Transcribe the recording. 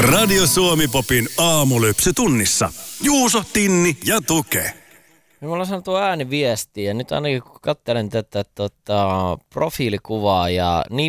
Radio Suomi Popin aamulypsy tunnissa. Juuso, Tinni ja Tuke. Me ollaan saatu ääniviestiä ja nyt ainakin kun katselen tätä profiilikuvaa ja